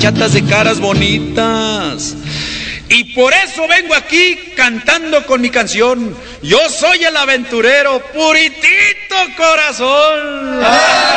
bachatas de caras bonitas. Y por eso vengo aquí cantando con mi canción. Yo soy el aventurero, puritito corazón.